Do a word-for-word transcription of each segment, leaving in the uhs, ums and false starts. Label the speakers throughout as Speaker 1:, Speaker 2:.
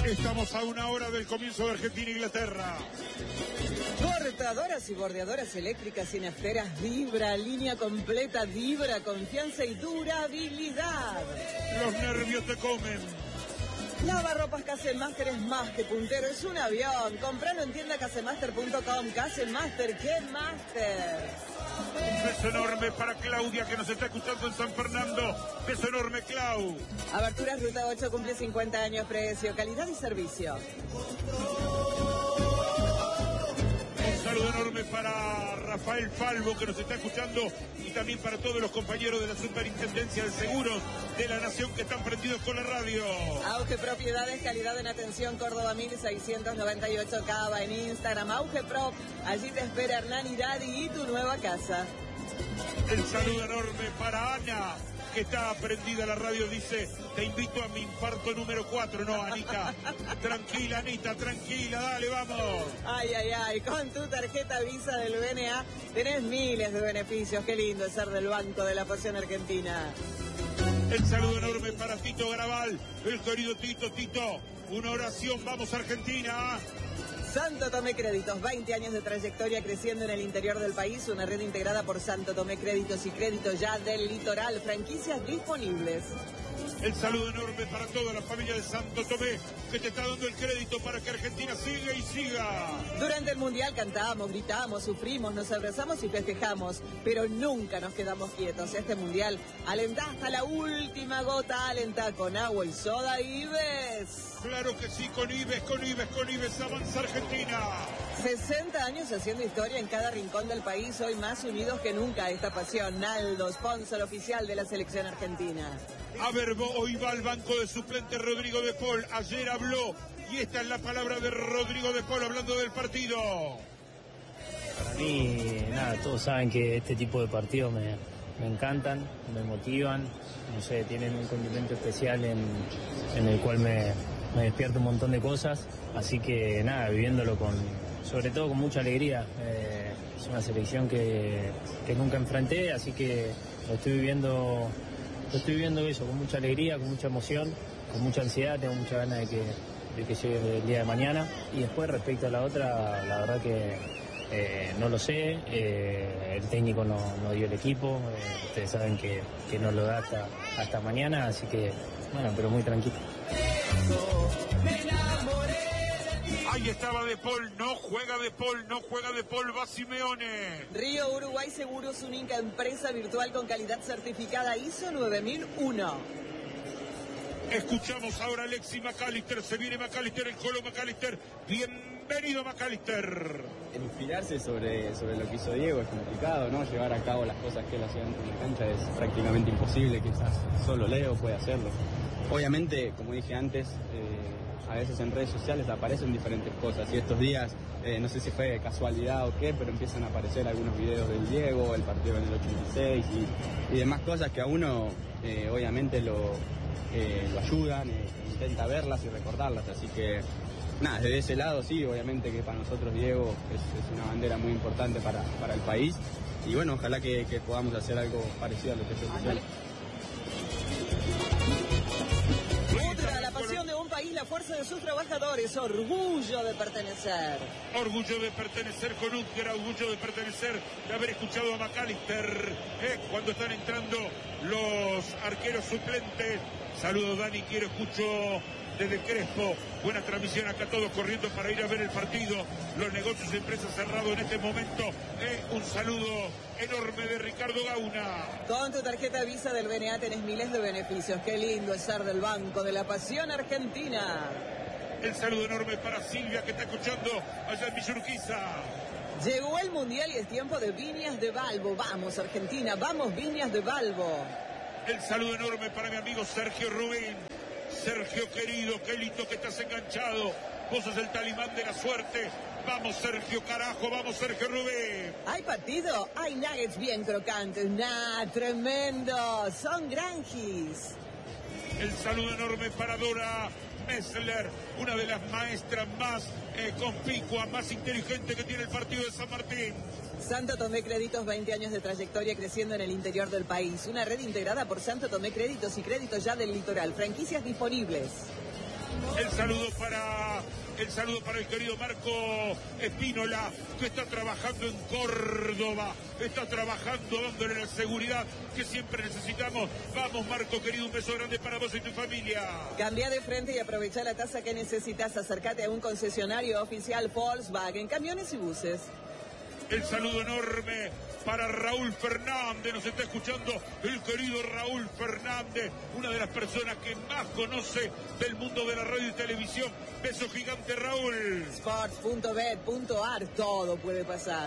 Speaker 1: Estamos a una hora del comienzo de Argentina-Inglaterra.
Speaker 2: Cortadoras y bordeadoras eléctricas sin esferas Vibra, línea completa Vibra, confianza y durabilidad.
Speaker 1: Los nervios te comen.
Speaker 2: Lavarropas Casemaster es más que puntero, es un avión. Compralo en tienda casemaster punto com. Casemaster, ¿qué master?
Speaker 1: Un beso enorme para Claudia, que nos está escuchando en San Fernando. Beso enorme, Clau.
Speaker 2: Aberturas Ruta ocho cumple cincuenta años, precio, calidad y servicio.
Speaker 1: Un saludo enorme para Rafael Falvo, que nos está escuchando, y también para todos los compañeros de la Superintendencia de Seguros de la Nación que están prendidos con la radio.
Speaker 2: Auge Propiedades, calidad en atención, Córdoba mil seiscientos noventa y ocho Cava, en Instagram, Auge Pro. Allí te espera Hernán y Daddy y tu nueva casa.
Speaker 1: El saludo enorme para Ana, que está prendida a la radio, dice: te invito a mi infarto número cuatro. No, Anita, tranquila, Anita, tranquila, dale, vamos.
Speaker 2: Ay, ay, ay, con tu tarjeta Visa del B N A tenés miles de beneficios. Qué lindo es ser del Banco de la Pasión Argentina.
Speaker 1: El saludo enorme para Tito Garabal, el querido Tito, Tito, una oración, vamos Argentina.
Speaker 2: Santo Tomé Créditos, veinte años de trayectoria creciendo en el interior del país, una red integrada por Santo Tomé Créditos y Créditos Ya del Litoral, franquicias disponibles.
Speaker 1: El saludo enorme para toda la familia de Santo Tomé, que te está dando el crédito para que Argentina siga y siga.
Speaker 2: Durante el Mundial cantamos, gritamos, sufrimos, nos abrazamos y festejamos, pero nunca nos quedamos quietos. Este Mundial alentá hasta la última gota, alentá con agua y soda Ives.
Speaker 1: Claro que sí, con Ives, con Ives, con Ives, avanza Argentina.
Speaker 2: sesenta años haciendo historia en cada rincón del país, hoy más unidos que nunca a esta pasión. Naldo, sponsor oficial de la selección argentina.
Speaker 1: A ver, hoy va al banco de suplente Rodrigo de Paul. Ayer habló y esta es la palabra de Rodrigo de Paul hablando del partido.
Speaker 3: Para mí, nada, todos saben que este tipo de partidos me, me encantan, me motivan, no sé, tienen un condimento especial en, en el cual me, me despierta un montón de cosas, así que nada, viviéndolo con, sobre todo con mucha alegría. Eh, es una selección que, que nunca enfrenté, así que lo estoy viviendo... Lo estoy viendo eso, con mucha alegría, con mucha emoción, con mucha ansiedad, tengo mucha ganas de que, de que llegue el día de mañana. Y después, respecto a la otra, la verdad que eh, no lo sé, eh, el técnico no, no dio el equipo, eh, ustedes saben que, que no lo da hasta, hasta mañana, así que, bueno, pero muy tranquilo.
Speaker 1: Ahí estaba De Paul, no juega De Paul, no juega De Paul, va Simeone.
Speaker 2: Río Uruguay Seguros, única empresa virtual con calidad certificada I S O nueve mil uno.
Speaker 1: Escuchamos ahora a Alexis McAllister, se viene McAllister, el Colo McAllister, bienvenido McAllister.
Speaker 4: Inspirarse sobre, sobre lo que hizo Diego es complicado, ¿no? Llevar a cabo las cosas que él hacía dentro de la cancha es prácticamente imposible, quizás solo Leo puede hacerlo. Obviamente, como dije antes, eh, a veces en redes sociales aparecen diferentes cosas y estos días, eh, no sé si fue casualidad o qué, pero empiezan a aparecer algunos videos del Diego, el partido en el ochenta y seis y, y demás cosas que a uno eh, obviamente lo, eh, lo ayudan, eh, intenta verlas y recordarlas, así que nada, desde ese lado sí, obviamente que para nosotros Diego es, es una bandera muy importante para, para el país y bueno, ojalá que, que podamos hacer algo parecido a lo que se hizo.
Speaker 2: La fuerza de sus trabajadores, orgullo de pertenecer.
Speaker 1: Orgullo de pertenecer con Utger, orgullo de pertenecer, de haber escuchado a McAllister eh, cuando están entrando los arqueros suplentes. Saludos Dani, quiero escucho desde Crespo. Buena transmisión acá, todos corriendo para ir a ver el partido. Los negocios y empresas cerrados en este momento. Eh, un saludo enorme de Ricardo Gauna.
Speaker 2: Con tu tarjeta Visa del B N A tenés miles de beneficios. Qué lindo es ser del Banco de la Pasión Argentina.
Speaker 1: El saludo enorme para Silvia, que está escuchando allá en Villurquiza.
Speaker 2: Llegó el Mundial y es tiempo de Viñas de Balbo. Vamos Argentina, vamos Viñas de Balbo.
Speaker 1: El saludo enorme para mi amigo Sergio Rubín. Sergio querido, qué lindo que estás enganchado. Vos sos el talimán de la suerte. Vamos Sergio, carajo, vamos Sergio Rubén.
Speaker 2: ¿Hay partido? Hay nuggets bien crocantes. ¡Nah, tremendo! Son granjis.
Speaker 1: El saludo enorme para Dora Messler, una de las maestras más eh, conspicuas, más inteligentes que tiene el partido de San Martín.
Speaker 2: Santo Tomé Créditos, veinte años de trayectoria creciendo en el interior del país. Una red integrada por Santo Tomé Créditos y Créditos Ya del Litoral. Franquicias disponibles.
Speaker 1: El saludo para el saludo para el querido Marco Espínola, que está trabajando en Córdoba, está trabajando dándole la seguridad que siempre necesitamos. Vamos, Marco, querido, un beso grande para vos y tu familia.
Speaker 2: Cambia de frente y aprovecha la tasa que necesitas. Acércate a un concesionario oficial Volkswagen, camiones y buses.
Speaker 1: El saludo enorme para Raúl Fernández, nos está escuchando el querido Raúl Fernández, una de las personas que más conoce del mundo de la radio y televisión. Beso gigante, Raúl.
Speaker 2: Sports punto bet punto ar, todo puede pasar.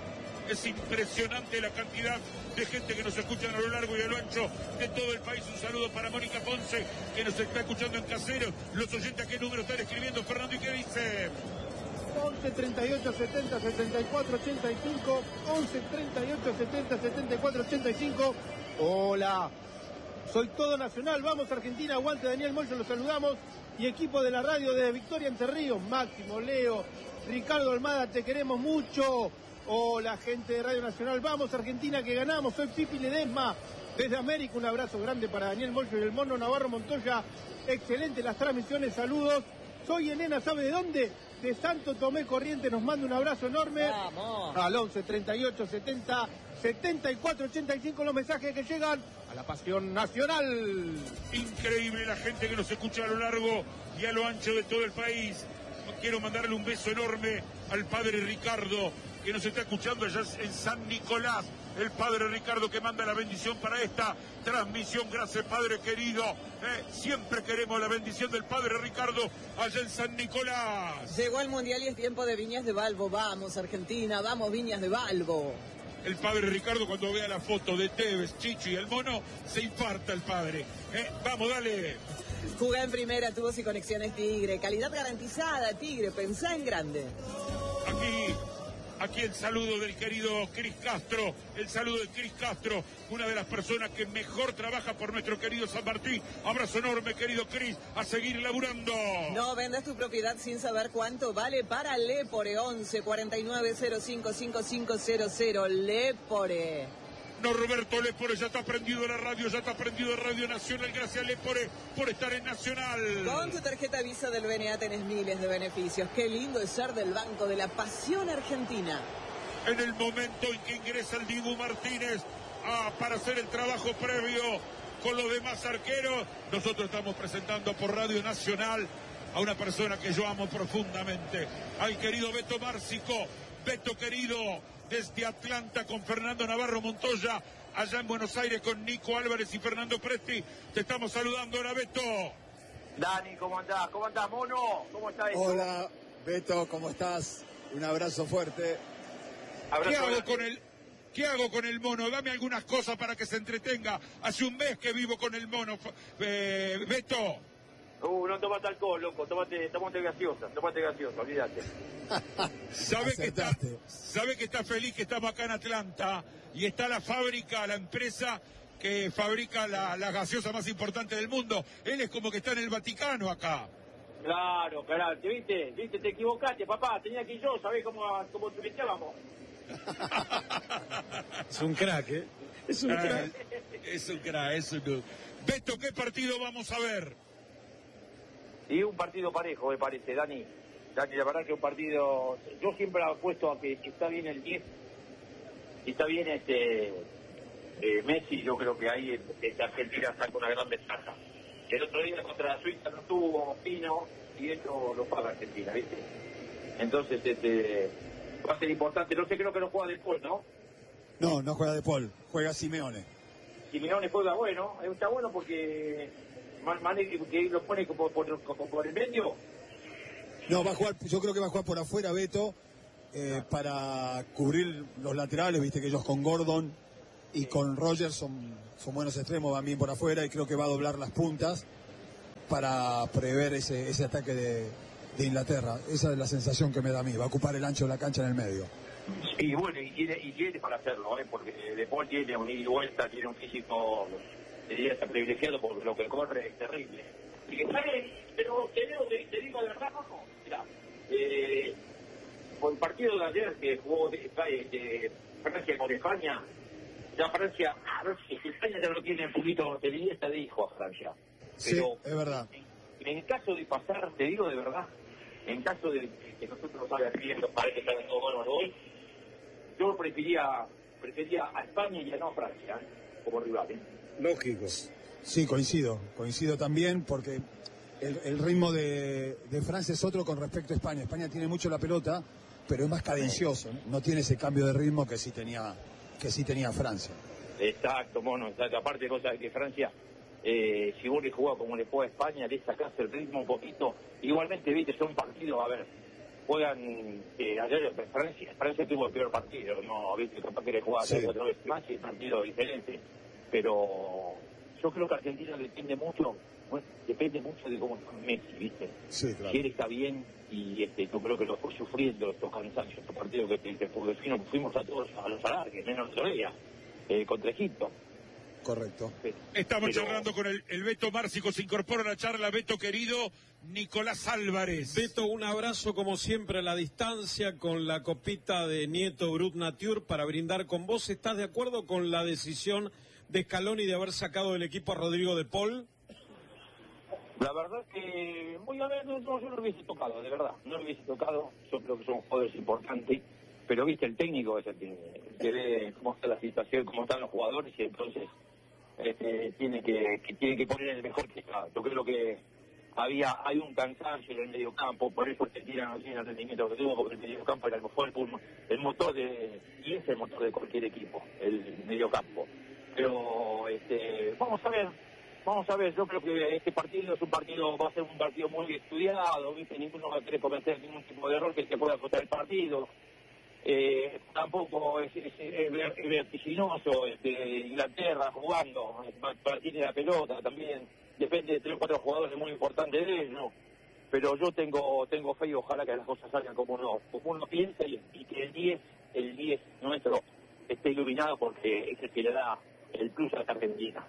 Speaker 1: Es impresionante la cantidad de gente que nos escuchan a lo largo y a lo ancho de todo el país. Un saludo para Mónica Ponce, que nos está escuchando en Caseros. Los oyentes, ¿a qué número están escribiendo, Fernando? ¿Y qué dice?
Speaker 5: once treinta y ocho setenta setenta y cuatro ochenta y cinco, once treinta y ocho setenta setenta y cuatro ochenta y cinco. Hola, soy todo nacional, vamos Argentina, aguante Daniel Moyo, los saludamos. Y equipo de la radio de Victoria Entre Ríos, Máximo, Leo, Ricardo Almada, te queremos mucho. Hola gente de Radio Nacional, vamos Argentina que ganamos, soy Pipi Ledesma. Desde América, un abrazo grande para Daniel Moyo y el Mono Navarro Montoya. Excelente las transmisiones, saludos. Soy Elena, ¿sabe de dónde? De Santo Tomé Corrientes, nos manda un abrazo enorme.
Speaker 2: Vamos.
Speaker 5: Al once treinta y ocho setenta setenta y cuatro ochenta y cinco los mensajes que llegan a la pasión nacional.
Speaker 1: Increíble la gente que nos escucha a lo largo y a lo ancho de todo el país. Quiero mandarle un beso enorme al padre Ricardo, que nos está escuchando allá en San Nicolás. El padre Ricardo que manda la bendición para esta transmisión. Gracias, padre querido. Eh, siempre queremos la bendición del padre Ricardo allá en San Nicolás.
Speaker 2: Llegó el Mundial y es tiempo de Viñas de Balbo. Vamos, Argentina, vamos, Viñas de Balbo.
Speaker 1: El padre Ricardo, cuando vea la foto de Tevez, Chicho y el Mono, se infarta el padre. Eh, vamos, dale.
Speaker 2: Juega en primera, tubos y conexiones Tigre. Calidad garantizada, Tigre. Pensá en grande.
Speaker 1: Aquí... Aquí el saludo del querido Cris Castro, el saludo de Cris Castro, una de las personas que mejor trabaja por nuestro querido San Martín. Abrazo enorme, querido Cris, a seguir laburando.
Speaker 2: No vendas tu propiedad sin saber cuánto vale para Lepore, once cuarenta y nueve cero cinco cinco cinco cero cero, Lepore.
Speaker 1: Norberto Lepore ya está prendido la radio, ya está prendido Radio Nacional. Gracias, Lepore, por estar en Nacional.
Speaker 2: Con tu tarjeta Visa del B N A tenés miles de beneficios. Qué lindo es ser del Banco de la Pasión Argentina.
Speaker 1: En el momento en que ingresa el Dibu Martínez ah, para hacer el trabajo previo con los demás arqueros, nosotros estamos presentando por Radio Nacional a una persona que yo amo profundamente, al querido Beto Márcico. Beto querido, desde Atlanta con Fernando Navarro Montoya, allá en Buenos Aires con Nico Álvarez y Fernando Presti. Te estamos saludando ahora, Beto.
Speaker 6: Dani, ¿cómo andás? ¿Cómo andás, Mono? ¿Cómo estás?
Speaker 7: Hola, Beto, ¿cómo estás? Un abrazo fuerte.
Speaker 1: Abrazo. ¿Qué hago con el, qué hago con el Mono? Dame algunas cosas para que se entretenga. Hace un mes que vivo con el Mono, eh, Beto.
Speaker 6: Uh, no tomate alcohol, loco, tomate, tomate gaseosa, tomate gaseosa, olvídate.
Speaker 1: ¿Sabe que, está, ¿Sabe que está feliz que estamos acá en Atlanta? Y está la fábrica, la empresa que fabrica la, la gaseosa más importante del mundo. Él es como que está en el Vaticano acá.
Speaker 6: Claro, claro, ¿viste? ¿Viste? Te equivocaste, papá, tenía que ir yo, ¿sabés cómo, cómo tuiteábamos?
Speaker 7: Es un crack, ¿eh?
Speaker 1: Es un crack. Eh, es un crack, es un... Beto, ¿qué partido vamos a ver?
Speaker 6: Y un partido parejo, me parece, Dani. Dani, la verdad que un partido... Yo siempre apuesto a que si está bien el diez, si está bien este eh, Messi, yo creo que ahí esta Argentina saca una gran ventaja. El otro día contra la Suiza no tuvo Pino y esto lo paga Argentina, ¿viste? Entonces, este va a ser importante. No sé, creo que no juega De Paul, ¿no?
Speaker 7: No, no juega De Paul, juega Simeone.
Speaker 6: Simeone juega bueno, está bueno porque... que lo pone como por, como por el medio.
Speaker 7: No, va a jugar, yo creo que va a jugar por afuera Beto, eh, para cubrir los laterales, viste que ellos con Gordon y con Rogers son, son buenos extremos, van bien por afuera, y creo que va a doblar las puntas para prever ese, ese ataque de, de Inglaterra. Esa es la sensación que me da a mí, va a ocupar el ancho de la cancha en el medio.
Speaker 6: Y bueno, y tiene, y tiene para hacerlo, ¿eh? Porque De Paul tiene un ida y vuelta, tiene un físico... Sería tan privilegiado por lo que corre, es terrible. Y que sale, pero te, te, te digo de verdad, no, mira, eh, por el partido de ayer que jugó de, de Francia con España, ya Francia, a ver si España ya lo tiene un poquito, te diría, te dijo a Francia.
Speaker 7: Sí, pero, es verdad.
Speaker 6: en caso de pasar, te digo de verdad, en caso de que nosotros salga bien, los pares que están todos buenos hoy, yo preferiría, preferiría a España y a no a Francia, ¿eh? Como rival. ¿eh?
Speaker 7: Lógico. Sí, coincido, coincido también porque el, el ritmo de, de Francia es otro con respecto a España. España tiene mucho la pelota, pero es más cadencioso, ¿no? No tiene ese cambio de ritmo que sí tenía, que sí tenía Francia.
Speaker 6: Exacto, mono, exacto. Aparte, cosa de que Francia, eh, si vos le jugás como le juega a España, le sacás el ritmo un poquito. Igualmente, viste, son partidos, a ver, juegan, eh, ayer Francia, Francia tuvo el peor partido, no, viste, capaz que le jugaba sí. otra vez más y el partido diferente. Pero yo creo que Argentina depende mucho, bueno, depende mucho de cómo está Messi, viste.
Speaker 7: Sí, claro.
Speaker 6: Si él está bien, y este, yo creo que lo fue sufriendo estos cansancios, estos partidos que, que, que fuimos a todos a los alargues, menos todavía. Eh, contra Egipto.
Speaker 7: Correcto.
Speaker 1: Estamos
Speaker 6: Pero...
Speaker 1: charlando con el, el Beto Márcico, se incorpora a la charla, Beto querido, Nicolás Álvarez.
Speaker 8: Beto, un abrazo como siempre a la distancia con la copita de Nieto Brut Nature para brindar con vos. ¿Estás de acuerdo con la decisión de Scaloni de haber sacado del equipo a Rodrigo de Paul?
Speaker 6: La verdad que, muy a ver, no, yo no lo hubiese tocado, de verdad, no lo hubiese tocado, yo creo que son jugadores importantes. Pero viste, el técnico es el que, que ve cómo está la situación, cómo están los jugadores y entonces este, tiene que, que tiene que poner el mejor que está. Yo creo que había hay un cansancio en el mediocampo, por eso se tiran así en el rendimiento que tuvo, porque el mediocampo era el mejor pulmón, el motor de, y es el motor de cualquier equipo, el mediocampo. Pero este, vamos a ver, vamos a ver, yo creo que este partido es un partido, va a ser un partido muy estudiado, viste, ninguno va a querer cometer ningún tipo de error que se pueda costar el partido. Eh, tampoco es, es, es vertiginoso, este, Inglaterra jugando, tiene la pelota también, depende de tres o cuatro jugadores muy importantes de él, ¿no? Pero yo tengo tengo fe y ojalá que las cosas salgan como uno, como uno piensa y, y que el diez, el diez nuestro esté iluminado porque es el que le da el plus a esta Argentina.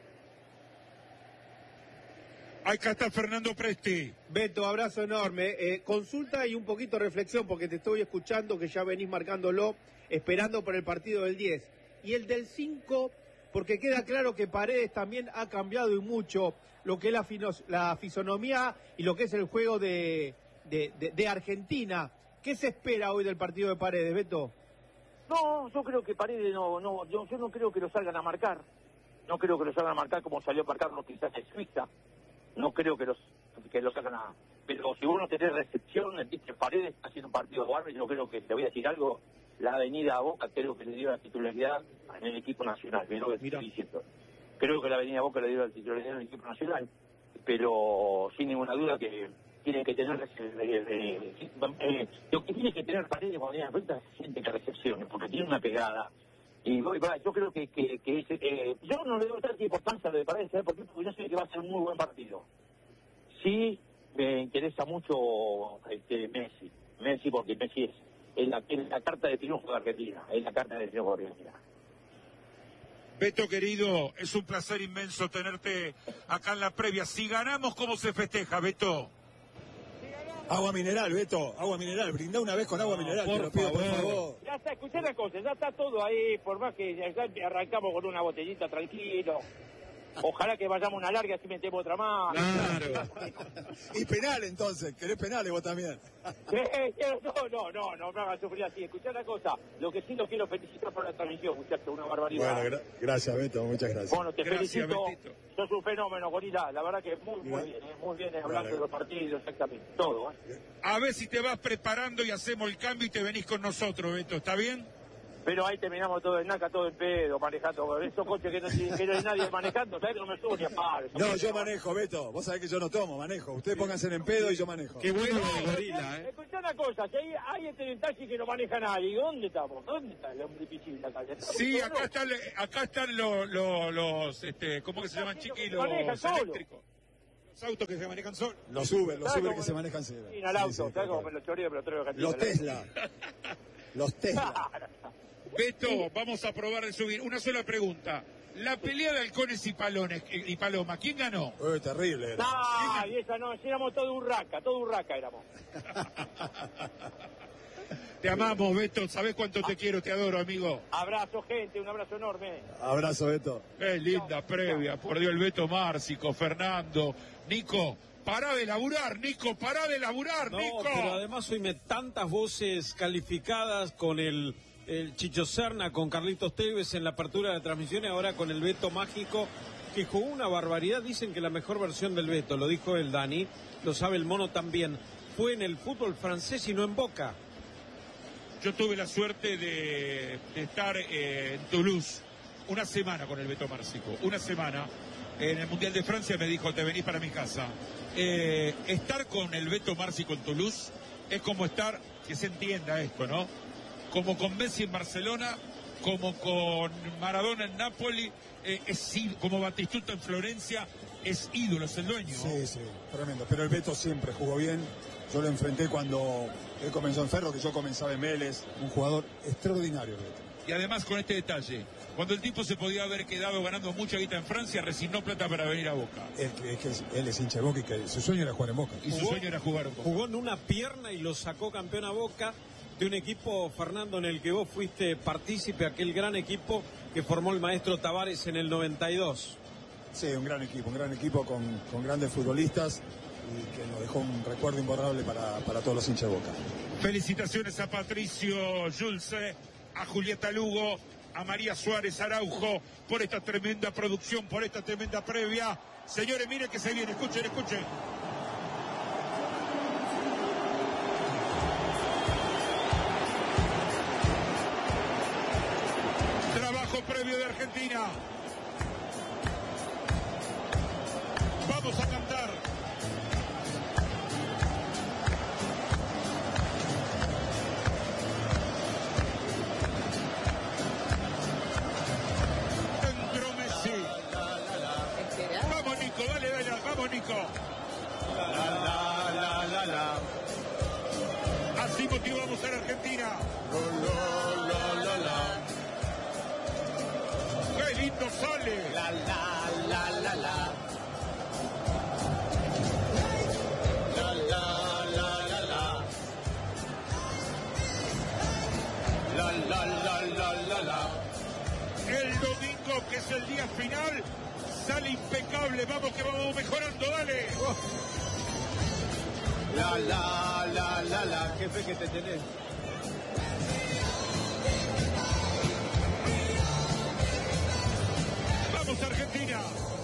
Speaker 1: Acá está Fernando Presti.
Speaker 5: Beto, abrazo enorme. Eh, consulta y un poquito reflexión, porque te estoy escuchando que ya venís marcándolo, esperando por el partido del diez. Y el del cinco, porque queda claro que Paredes también ha cambiado y mucho lo que es la, finos, la fisonomía y lo que es el juego de, de, de, de Argentina. ¿Qué se espera hoy del partido de Paredes, Beto?
Speaker 6: No, yo creo que Paredes no, no yo, yo no creo que lo salgan a marcar. No creo que lo salgan a marcar como salió a marcarlo quizás en Suiza. No creo que los que lo sacan a... Pero si vos no tenés recepción, el pinche Paredes está haciendo un partido bárbaro, yo creo que, te voy a decir algo, la avenida a Boca creo que le dio la titularidad en el equipo nacional, creo que estoy diciendo. Creo que la avenida Boca le dio la titularidad en el equipo nacional, pero sin ninguna duda que tiene que tener... Eh, eh, eh, lo que tiene que tener Paredes cuando viene a vuelta es gente que recepcione, porque tiene una pegada. Y bueno, yo creo que, que, que es, eh, yo no le doy tanta importancia a lo de Paredes, ¿eh? Porque yo sé que va a ser un muy buen partido. Sí, me interesa mucho este, Messi, Messi porque Messi es, es, la, es la carta de triunfo de Argentina, es la carta de triunfo de Argentina.
Speaker 1: Beto querido, es un placer inmenso tenerte acá en la previa. Si ganamos, ¿cómo se festeja, Beto?
Speaker 7: Agua mineral, Beto, agua mineral, brindá una vez con agua
Speaker 8: no,
Speaker 7: mineral,
Speaker 8: por
Speaker 7: te lo pido,
Speaker 8: favor.
Speaker 7: por favor.
Speaker 6: Ya está, escuchá una cosa, ya está todo ahí, por más que ya arrancamos con una botellita tranquilo. Ojalá que vayamos una larga, así metemos otra más.
Speaker 8: Claro.
Speaker 7: Y penal entonces, querés penales vos también.
Speaker 6: No, no, no, no me hagas sufrir así. Escuchá una cosa, lo que sí lo quiero felicitar por la transmisión, muchachos, una barbaridad.
Speaker 7: Bueno, gra gracias Beto, muchas gracias.
Speaker 6: Bueno, te
Speaker 1: Gracias,
Speaker 6: felicito,
Speaker 1: Betito.
Speaker 6: sos un fenómeno, Gorila, la verdad que muy, muy bien, eh, muy bien hablando
Speaker 7: Vale.
Speaker 6: de los partidos, exactamente, todo. ¿eh?
Speaker 1: A ver si te vas preparando y hacemos el cambio y te venís con nosotros, Beto, ¿está bien?
Speaker 6: Pero ahí terminamos todo en naca, todo en pedo, manejando. Esos coches que no, que no hay nadie manejando, ¿sabes? No me subo ni a palo.
Speaker 7: No, yo manejo, Beto. Vos sabés que yo no tomo, manejo. Ustedes pónganse en pedo y yo manejo.
Speaker 8: Qué bueno lo de Gorila, ¿eh?
Speaker 6: Escuchá una cosa, si hay, hay este en taxi que no maneja nadie, ¿y dónde estamos? ¿Dónde está el hombre pichín en la calle?
Speaker 1: Sí, acá están, acá están los, los, los este, ¿cómo que se llaman, chiqui? Los
Speaker 6: Maneja solo.
Speaker 1: eléctricos. Los autos que se manejan solos.
Speaker 7: Los Uber, los
Speaker 6: ¿Sabes
Speaker 7: Uber
Speaker 6: cómo
Speaker 7: que se
Speaker 6: me-
Speaker 7: manejan cero.
Speaker 6: Sí, al auto, ¿sabes cómo me lo choreo, pero traigo acá?
Speaker 7: Los Tesla. Los Tesla.
Speaker 1: Beto, vamos a probar de subir. Una sola pregunta. La pelea de halcones y palones y paloma, ¿quién ganó?
Speaker 7: Uy, terrible era.
Speaker 6: Ah, y esa no, éramos todo urraca, todo urraca éramos.
Speaker 1: Te amamos, Beto. ¿Sabés cuánto te quiero? Te adoro, amigo.
Speaker 6: Abrazo, gente, un abrazo enorme.
Speaker 7: Abrazo, Beto.
Speaker 1: Qué linda previa. Por Dios, el Beto Márcico, Fernando, Nico. Pará de laburar, Nico, pará de laburar,
Speaker 8: No,
Speaker 1: Nico.
Speaker 8: pero además oíme tantas voces calificadas con el, el Chicho Serna, con Carlitos Tevez en la apertura de la transmisión y ahora con el Beto Mágico, que jugó una barbaridad. Dicen que la mejor versión del Beto, lo dijo el Dani, lo sabe el Mono también, fue en el fútbol francés y no en Boca.
Speaker 1: Yo tuve la suerte de, de estar eh, en Toulouse una semana con el Beto Márcico, una semana. En el Mundial de Francia me dijo, te venís para mi casa. Eh, estar con el Beto Márcico en Toulouse es como estar, que se entienda esto, ¿no? Como con Messi en Barcelona, como con Maradona en Nápoli, eh, es, como Batistuta en Florencia, es ídolo, es el dueño.
Speaker 7: Sí, sí, tremendo. Pero el Beto siempre jugó bien. Yo lo enfrenté cuando él comenzó en Ferro, que yo comenzaba en Vélez. Un jugador extraordinario, el Beto.
Speaker 1: Y además con este detalle, cuando el tipo se podía haber quedado ganando mucha guita en Francia, resignó plata para venir a Boca.
Speaker 7: Es que, es que él es hincha de Boca y que su sueño era jugar en Boca.
Speaker 1: Y su sueño era jugar en Boca.
Speaker 8: Jugó en una pierna y lo sacó campeón a Boca de un equipo, Fernando, en el que vos fuiste partícipe, aquel gran equipo que formó el maestro Tavares en el noventa y dos.
Speaker 7: Sí, un gran equipo, un gran equipo con, con grandes futbolistas y que nos dejó un recuerdo imborrable para, para todos los hinchas de Boca.
Speaker 1: Felicitaciones a Patricio Yulce, a Julieta Lugo, a María Suárez Araujo por esta tremenda producción, por esta tremenda previa. Señores, miren que se viene, escuchen, escuchen. Trabajo previo de Argentina. Vamos a cantar. Dale, dale, vamos Nico. La, la, la, la, la. Así motivamos a la Argentina. La, la, la, la. Qué lindo sale. La, la, la, la, la. La, la, la, la, la. La, la, la, la, la, la. El domingo, que es el día final, sale impecable, vamos que vamos mejorando, dale. Oh.
Speaker 5: La, la, la, la, la, qué fe que te tenés.
Speaker 1: Vamos Argentina.